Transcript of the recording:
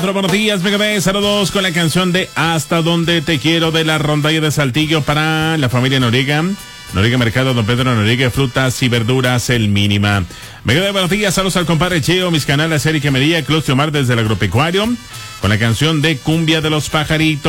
Buenos días, Megabé, saludos con la canción de Hasta Donde Te Quiero de la rondalla de Saltillo para la familia Noriega. Noriega Mercado, Don Pedro Noriega, frutas y verduras, el mínima. Megabé, buenos días, saludos al compadre Cheo, mis canales Erika Medía, Claudio Omar desde el agropecuario, con la canción de Cumbia de los Pajaritos.